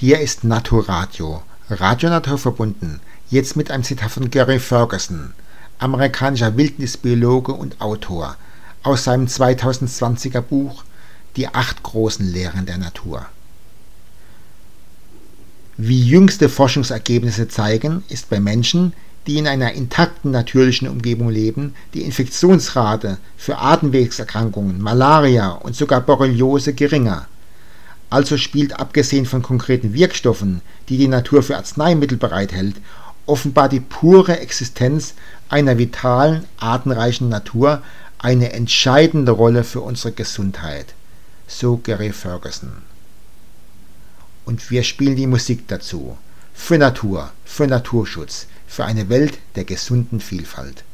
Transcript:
Hier ist Naturadio, Radio naturverbunden, jetzt mit einem Zitat von Gary Ferguson, amerikanischer Wildnisbiologe und Autor, aus seinem 2020er Buch Die 8 großen Lehren der Natur. Wie jüngste Forschungsergebnisse zeigen, ist bei Menschen, die in einer intakten natürlichen Umgebung leben, die Infektionsrate für Atemwegserkrankungen, Malaria und sogar Borreliose geringer. Also spielt abgesehen von konkreten Wirkstoffen, die die Natur für Arzneimittel bereithält, offenbar die pure Existenz einer vitalen, artenreichen Natur eine entscheidende Rolle für unsere Gesundheit. So Gary Ferguson. Und wir spielen die Musik dazu. Für Natur, für Naturschutz, für eine Welt der gesunden Vielfalt.